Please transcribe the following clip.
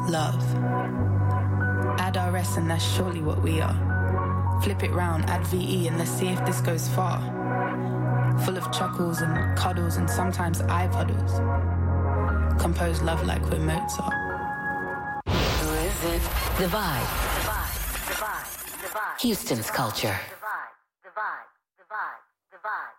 love. Add RS and that's surely what we are. Flip it round, add VE and let's see if this goes far. Full of chuckles and cuddles and sometimes eye puddles. Compose love like we're Mozart. Who is it? The Vibe. Houston's culture. The Vibe.